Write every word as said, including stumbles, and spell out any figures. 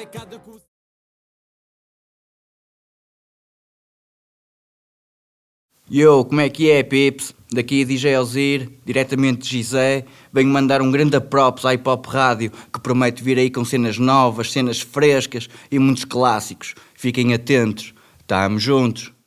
cada coisa. Yo, como é que é, Pips? Daqui D J Alzir, diretamente de Gizé. Venho mandar um grande props à Hip Hop Rádio, que promete vir aí com cenas novas, cenas frescas e muitos clássicos. Fiquem atentos. Tamo juntos.